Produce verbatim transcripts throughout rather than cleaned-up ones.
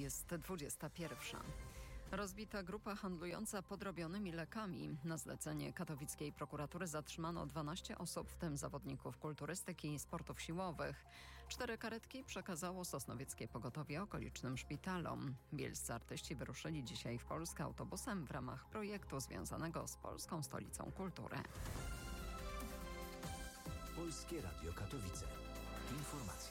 Jest dwudziesta pierwsza. Rozbita grupa handlująca podrobionymi lekami. Na zlecenie katowickiej prokuratury zatrzymano dwanaście osób, w tym zawodników kulturystyki i sportów siłowych. Cztery karetki przekazało sosnowieckie pogotowie okolicznym szpitalom. Bielscy artyści wyruszyli dzisiaj w Polskę autobusem w ramach projektu związanego z Polską Stolicą Kultury. Polskie Radio Katowice. Informacje.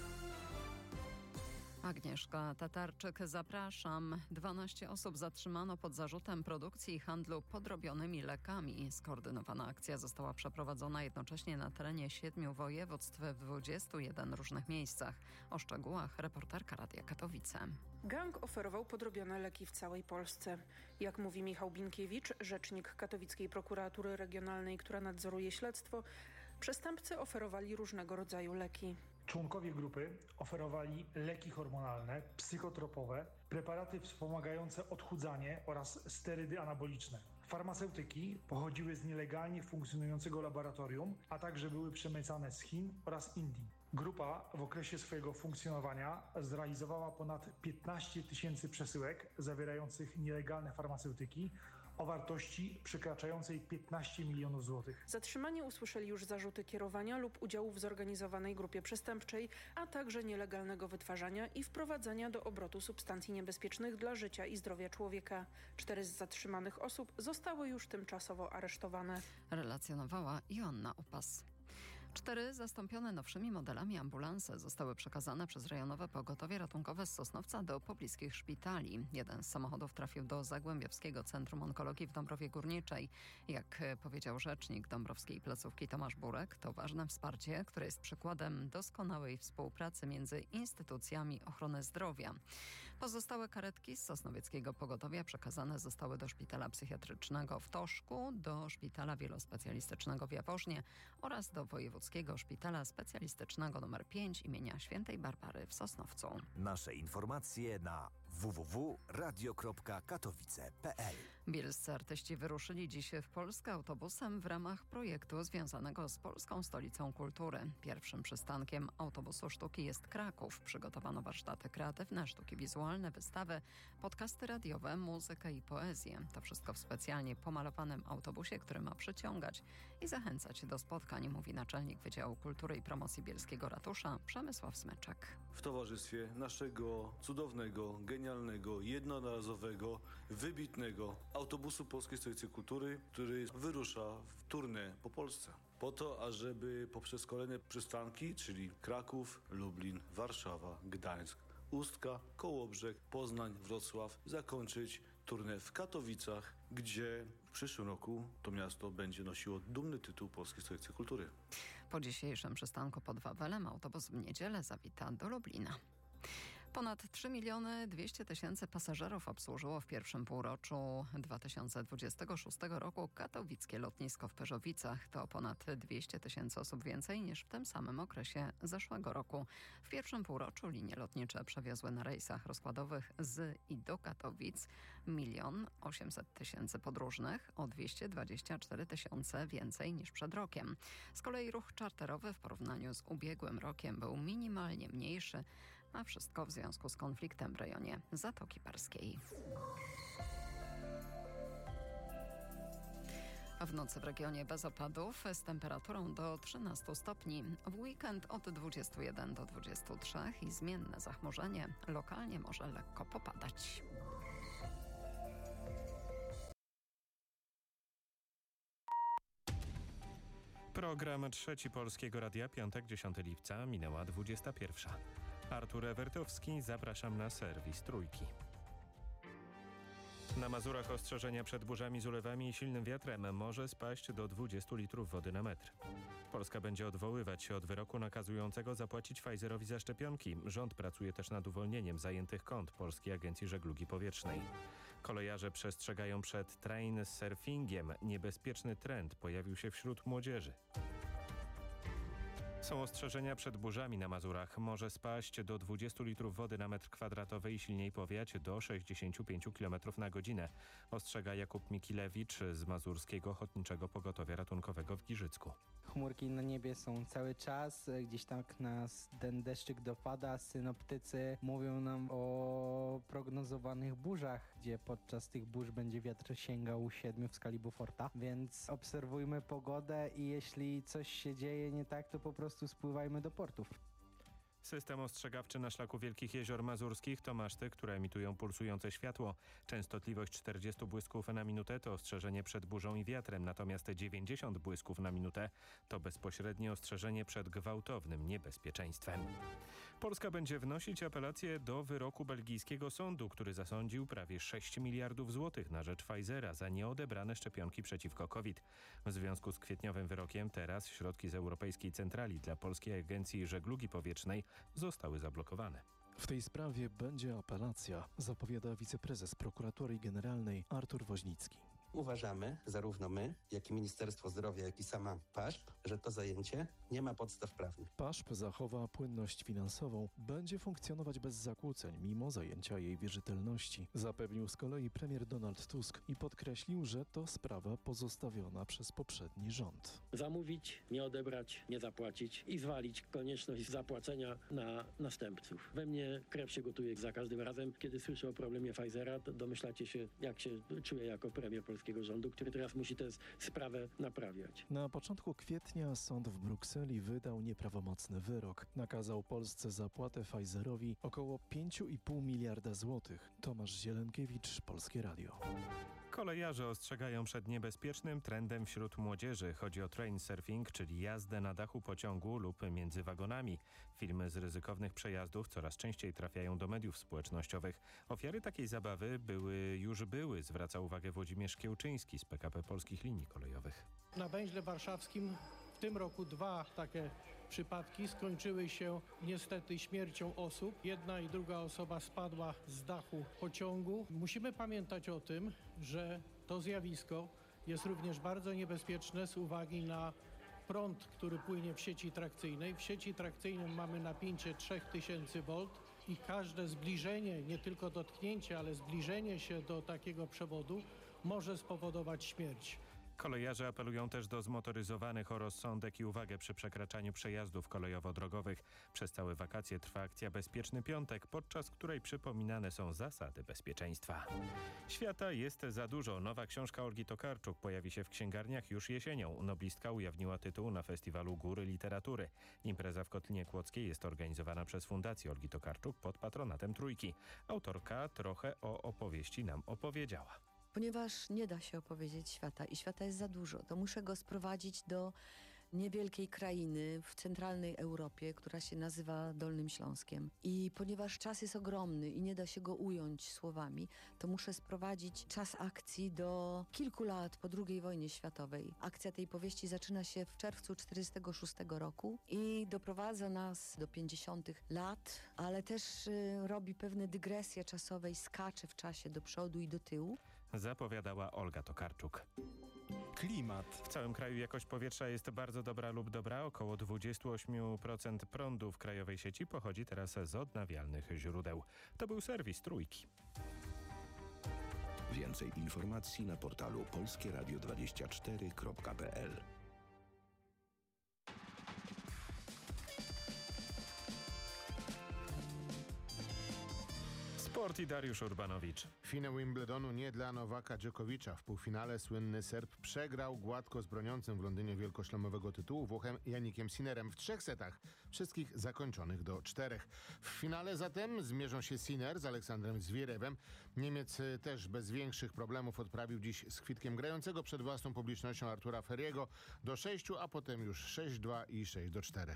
Agnieszka Tatarczyk, zapraszam. dwanaście osób zatrzymano pod zarzutem produkcji i handlu podrobionymi lekami. Skoordynowana akcja została przeprowadzona jednocześnie na terenie siedmiu województw w dwudziestu jeden różnych miejscach. O szczegółach reporterka Radia Katowice. Gang oferował podrobione leki w całej Polsce. Jak mówi Michał Binkiewicz, rzecznik katowickiej prokuratury regionalnej, która nadzoruje śledztwo, przestępcy oferowali różnego rodzaju leki. Członkowie grupy oferowali leki hormonalne, psychotropowe, preparaty wspomagające odchudzanie oraz sterydy anaboliczne. Farmaceutyki pochodziły z nielegalnie funkcjonującego laboratorium, a także były przemycane z Chin oraz Indii. Grupa w okresie swojego funkcjonowania zrealizowała ponad piętnaście tysięcy przesyłek zawierających nielegalne farmaceutyki o wartości przekraczającej piętnaście milionów złotych. Zatrzymani usłyszeli już zarzuty kierowania lub udziału w zorganizowanej grupie przestępczej, a także nielegalnego wytwarzania i wprowadzania do obrotu substancji niebezpiecznych dla życia i zdrowia człowieka. Cztery z zatrzymanych osób zostały już tymczasowo aresztowane. Relacjonowała Joanna Upas. Cztery zastąpione nowszymi modelami ambulanse zostały przekazane przez rejonowe pogotowie ratunkowe z Sosnowca do pobliskich szpitali. Jeden z samochodów trafił do Zagłębiowskiego Centrum Onkologii w Dąbrowie Górniczej. Jak powiedział rzecznik dąbrowskiej placówki Tomasz Burek, to ważne wsparcie, które jest przykładem doskonałej współpracy między instytucjami ochrony zdrowia. Pozostałe karetki z sosnowieckiego pogotowia przekazane zostały do szpitala psychiatrycznego w Toszku, do szpitala wielospecjalistycznego w Jaworznie oraz do Wojewódzkiego Szpitala Specjalistycznego nr pięć imienia Świętej Barbary w Sosnowcu. Nasze informacje na w w w kropka radio kropka katowice kropka p l. Bielscy artyści wyruszyli dziś w Polskę autobusem w ramach projektu związanego z Polską Stolicą Kultury. Pierwszym przystankiem autobusu sztuki jest Kraków. Przygotowano warsztaty kreatywne, sztuki wizualne, wystawy, podcasty radiowe, muzykę i poezję. To wszystko w specjalnie pomalowanym autobusie, który ma przyciągać i zachęcać do spotkań, mówi naczelnik Wydziału Kultury i Promocji Bielskiego Ratusza Przemysław Smyczek. W towarzystwie naszego cudownego, genialnego, jednorazowego, wybitnego autobusu Polskiej Stolicy Kultury, który wyrusza w tournée po Polsce. Po to, ażeby poprzez kolejne przystanki, czyli Kraków, Lublin, Warszawa, Gdańsk, Ustka, Kołobrzeg, Poznań, Wrocław, zakończyć tournée w Katowicach, gdzie w przyszłym roku to miasto będzie nosiło dumny tytuł Polskiej Stolicy Kultury. Po dzisiejszym przystanku pod Wawelem autobus w niedzielę zawita do Lublina. Ponad trzy miliony dwieście tysięcy pasażerów obsłużyło w pierwszym półroczu dwa tysiące dwudziestego szóstego roku katowickie lotnisko w Pyrzowicach. To ponad dwieście tysięcy osób więcej niż w tym samym okresie zeszłego roku. W pierwszym półroczu linie lotnicze przewiozły na rejsach rozkładowych z i do Katowic milion osiemset tysięcy podróżnych, o dwieście dwadzieścia cztery tysiące więcej niż przed rokiem. Z kolei ruch czarterowy w porównaniu z ubiegłym rokiem był minimalnie mniejszy, a wszystko w związku z konfliktem w rejonie Zatoki Perskiej. W nocy w regionie bez opadów z temperaturą do trzynastu stopni. W weekend od dwudziestu jeden do dwudziestu trzech i zmienne zachmurzenie. Lokalnie może lekko popadać. Program Trzeci Polskiego Radia, piątek, dziesiątego lipca, minęła dwudziesta pierwsza. Artur Ewertowski, zapraszam na serwis Trójki. Na Mazurach ostrzeżenia przed burzami z ulewami i silnym wiatrem. Może spaść do dwudziestu litrów wody na metr. Polska będzie odwoływać się od wyroku nakazującego zapłacić Pfizerowi za szczepionki. Rząd pracuje też nad uwolnieniem zajętych kont Polskiej Agencji Żeglugi Powietrznej. Kolejarze przestrzegają przed train surfingiem. Niebezpieczny trend pojawił się wśród młodzieży. Są ostrzeżenia przed burzami na Mazurach. Może spaść do dwudziestu litrów wody na metr kwadratowy i silniej powiać do sześćdziesięciu pięciu kilometrów na godzinę. Ostrzega Jakub Mikilewicz z Mazurskiego Ochotniczego Pogotowia Ratunkowego w Giżycku. Chmurki na niebie są cały czas, gdzieś tak nas ten deszczyk dopada. Synoptycy mówią nam o prognozowanych burzach, gdzie podczas tych burz będzie wiatr sięgał siedmiu w skali Beauforta, więc obserwujmy pogodę i jeśli coś się dzieje nie tak, to po prostu spływajmy do portów. System ostrzegawczy na szlaku Wielkich Jezior Mazurskich to maszty, które emitują pulsujące światło. Częstotliwość czterdzieści błysków na minutę to ostrzeżenie przed burzą i wiatrem, natomiast dziewięćdziesiąt błysków na minutę to bezpośrednie ostrzeżenie przed gwałtownym niebezpieczeństwem. Polska będzie wnosić apelację do wyroku belgijskiego sądu, który zasądził prawie sześć miliardów złotych na rzecz Pfizera za nieodebrane szczepionki przeciwko COVID. W związku z kwietniowym wyrokiem teraz środki z Europejskiej Centrali dla Polskiej Agencji Żeglugi Powietrznej zostały zablokowane. W tej sprawie będzie apelacja, zapowiada wiceprezes Prokuratorii Generalnej Artur Woźnicki. Uważamy, zarówno my, jak i Ministerstwo Zdrowia, jak i sama P A S P, że to zajęcie nie ma podstaw prawnych. P A S P zachowa płynność finansową, będzie funkcjonować bez zakłóceń, mimo zajęcia jej wierzytelności. Zapewnił z kolei premier Donald Tusk i podkreślił, że to sprawa pozostawiona przez poprzedni rząd. Zamówić, nie odebrać, nie zapłacić i zwalić konieczność zapłacenia na następców. We mnie krew się gotuje za każdym razem, kiedy słyszę o problemie Pfizera, to domyślacie się, jak się czuję jako premier polskiego rządu, który teraz musi tę sprawę naprawiać. Na początku kwietnia sąd w Brukseli wydał nieprawomocny wyrok. Nakazał Polsce zapłatę Pfizerowi około pięć i pół miliarda złotych. Tomasz Zielenkiewicz, Polskie Radio. Kolejarze ostrzegają przed niebezpiecznym trendem wśród młodzieży. Chodzi o train surfing, czyli jazdę na dachu pociągu lub między wagonami. Filmy z ryzykownych przejazdów coraz częściej trafiają do mediów społecznościowych. Ofiary takiej zabawy były, już były, zwraca uwagę Włodzimierz Kiełczyński z P K P Polskich Linii Kolejowych. Na węźle warszawskim w tym roku dwa takie przypadki skończyły się niestety śmiercią osób. Jedna i druga osoba spadła z dachu pociągu. Musimy pamiętać o tym, że to zjawisko jest również bardzo niebezpieczne z uwagi na prąd, który płynie w sieci trakcyjnej. W sieci trakcyjnej mamy napięcie trzy tysiące wolt i każde zbliżenie, nie tylko dotknięcie, ale zbliżenie się do takiego przewodu może spowodować śmierć. Kolejarze apelują też do zmotoryzowanych o rozsądek i uwagę przy przekraczaniu przejazdów kolejowo-drogowych. Przez całe wakacje trwa akcja Bezpieczny Piątek, podczas której przypominane są zasady bezpieczeństwa. Świata jest za dużo. Nowa książka Olgi Tokarczuk pojawi się w księgarniach już jesienią. Noblistka ujawniła tytuł na Festiwalu Góry Literatury. Impreza w Kotlinie Kłodzkiej jest organizowana przez Fundację Olgi Tokarczuk pod patronatem Trójki. Autorka trochę o opowieści nam opowiedziała. Ponieważ nie da się opowiedzieć świata i świata jest za dużo, to muszę go sprowadzić do niewielkiej krainy w centralnej Europie, która się nazywa Dolnym Śląskiem. I ponieważ czas jest ogromny i nie da się go ująć słowami, to muszę sprowadzić czas akcji do kilku lat po drugiej wojnie światowej. Akcja tej powieści zaczyna się w czerwcu tysiąc dziewięćset czterdziestego szóstego roku i doprowadza nas do pięćdziesiątych lat, ale też y, robi pewne dygresje czasowe i skacze w czasie do przodu i do tyłu. Zapowiadała Olga Tokarczuk. Klimat. W całym kraju jakość powietrza jest bardzo dobra lub dobra. Około dwadzieścia osiem procent prądu w krajowej sieci pochodzi teraz z odnawialnych źródeł. To był serwis Trójki. Więcej informacji na portalu polskie radio dwadzieścia cztery kropka p l. Sport i Dariusz Urbanowicz. Finał Wimbledonu nie dla Nowaka Dżokowicza. W półfinale słynny Serb przegrał gładko z broniącym w Londynie wielkoszlemowego tytułu Włochem Janikiem Sinnerem w trzech setach, wszystkich zakończonych do czterech. W finale zatem zmierzą się Sinner z Aleksandrem Zwierewem. Niemiec też bez większych problemów odprawił dziś z kwitkiem grającego przed własną publicznością Artura Ferriego do sześciu, a potem już sześć dwa i sześć do czterech.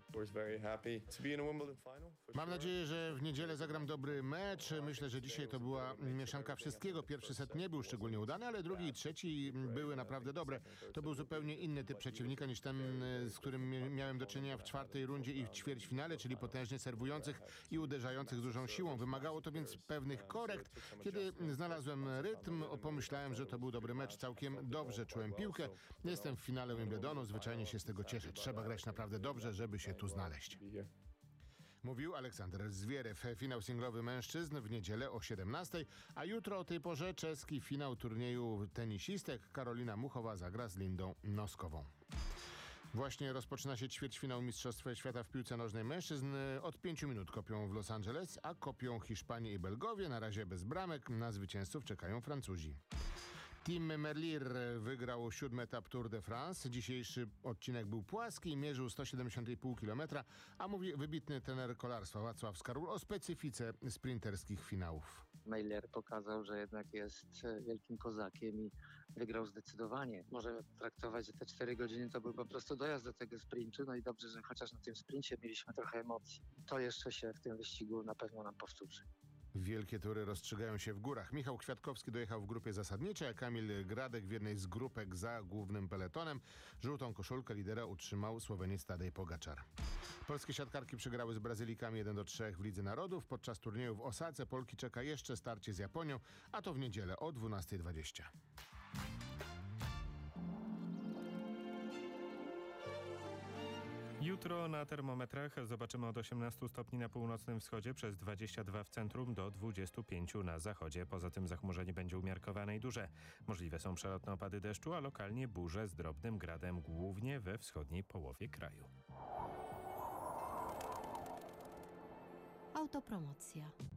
Mam nadzieję, że w niedzielę zagram dobry mecz. Myślę, że dzisiaj to była mieszanka wszystkiego. Pierwszy set nie był szczególnie udany, ale drugi i trzeci były naprawdę dobre. To był zupełnie inny typ przeciwnika niż ten, z którym miałem do czynienia w czwartej rundzie i w ćwierćfinale, czyli potężnie serwujących i uderzających z dużą siłą. Wymagało to więc pewnych korekt. Kiedy znalazłem rytm, pomyślałem, że to był dobry mecz. Całkiem dobrze czułem piłkę. Jestem w finale Wimbledonu, zwyczajnie się z tego cieszę. Trzeba grać naprawdę dobrze, żeby się tu znaleźć. Mówił Aleksander Zwierew. Finał singlowy mężczyzn w niedzielę o siedemnastej, a jutro o tej porze czeski finał turnieju tenisistek. Karolina Muchowa zagra z Lindą Noskową. Właśnie rozpoczyna się ćwierćfinał Mistrzostwa Świata w piłce nożnej mężczyzn. Od pięciu minut kopią w Los Angeles, a kopią Hiszpanie i Belgowie. Na razie bez bramek. Na zwycięzców czekają Francuzi. Team Merlier wygrał siódmy etap Tour de France. Dzisiejszy odcinek był płaski i mierzył sto siedemdziesiąt pięć kilometra, a mówi wybitny trener kolarstwa Wacław Skarul o specyfice sprinterskich finałów. Merlier pokazał, że jednak jest wielkim kozakiem i wygrał zdecydowanie. Możemy traktować, że te cztery godziny to był po prostu dojazd do tego sprintu, no i dobrze, że chociaż na tym sprincie mieliśmy trochę emocji. To jeszcze się w tym wyścigu na pewno nam powtórzy. Wielkie tury rozstrzygają się w górach. Michał Kwiatkowski dojechał w grupie zasadniczej, a Kamil Gradek w jednej z grupek za głównym peletonem. Żółtą koszulkę lidera utrzymał Słoweniec Tadej Pogaczar. Polskie siatkarki przegrały z Brazylijkami jeden do trzech w Lidze Narodów. Podczas turnieju w Osace Polki czeka jeszcze starcie z Japonią, a to w niedzielę o dwunasta dwadzieścia. Jutro na termometrach zobaczymy od osiemnastu stopni na północnym wschodzie, przez dwadzieścia dwa w centrum do dwudziestu pięciu na zachodzie. Poza tym zachmurzenie będzie umiarkowane i duże. Możliwe są przelotne opady deszczu, a lokalnie burze z drobnym gradem, głównie we wschodniej połowie kraju. Autopromocja.